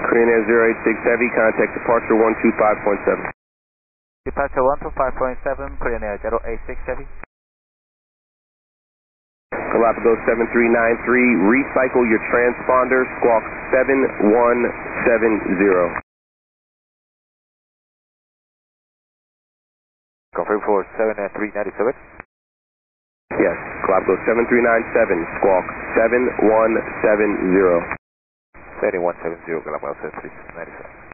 Korean Air 086 Heavy, contact departure 125.7. Departure 125.7, Korean Air 086 Heavy. Galapagos 7393, recycle your transponder, squawk 7170. Confirm for 7397. Yes, Galapagos 7397, squawk 7170. 7170, Galapagos 7397.